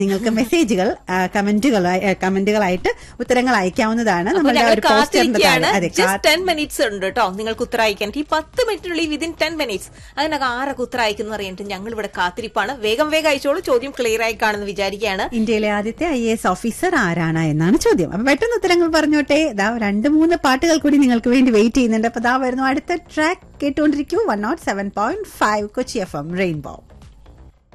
നിങ്ങൾക്ക് മെസ്സേജുകൾ കമന്റുകളായിട്ട് ഉത്തരങ്ങൾ അയക്കാവുന്നതാണ്. നമ്മുടെ ഒരു പോസ്റ്ററിന്റെ താഴെ. അതെ, 10 മിനിറ്റ്സ് ഉണ്ട് കേട്ടോ നിങ്ങൾക്ക് ഉത്തരം അയക്കാൻ. ഈ 10 മിനിറ്റിനുള്ളിൽ വിതിൻ 10 മിനിറ്റ്സ് അതിനൊക്കെ ആരൊക്കെ ഉത്തരം അയക്കുന്നു അറിയാനായിട്ട് ഞങ്ങൾ ഇവിടെ കാത്തിരിപ്പാണ്. വേഗം അയച്ചോളൂ. ചോദ്യം ക്ലിയർ ആയി കാണുമെന്ന് വിചാരിക്കുകയാണ്. ഇന്ത്യയിലെ ആദ്യത്തെ IAS ഓഫീസർ ആരാണ് എന്നാണ് ചോദ്യം. അപ്പൊ പെട്ടെന്ന് ഉത്തരങ്ങൾ പറഞ്ഞോട്ടെ. 2-3 പാട്ടുകൾ കൂടി നിങ്ങൾക്ക് വേണ്ടി വെയിറ്റ് ചെയ്യുന്നുണ്ട്. അപ്പൊ വരുന്നു അടുത്ത ട്രാക്ക്. കേട്ടുകൊണ്ടിരിക്കൂ 107.5 Kochi FM rainbow.